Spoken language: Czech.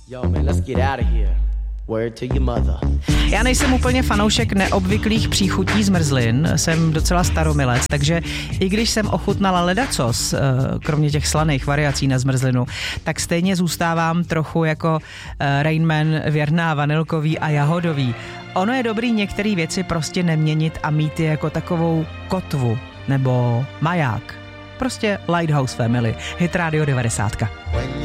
Yo, man, let's get out of here. Word to your mother. Já nejsem úplně fanoušek neobvyklých příchutí zmrzlin, jsem docela staromilec, takže i když jsem ochutnala ledacos, kromě těch slaných variací na zmrzlinu, tak stejně zůstávám trochu jako Rain Man věrná vanilkový a jahodový. Ono je dobrý některé věci prostě neměnit a mít je jako takovou kotvu nebo maják. Prostě Lighthouse Family, Hit Radio 90.